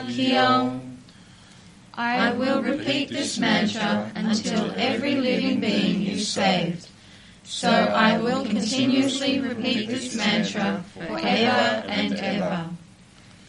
Kyung. I will repeat this mantra until every living being is saved. So I will continuously repeat this mantra forever and ever.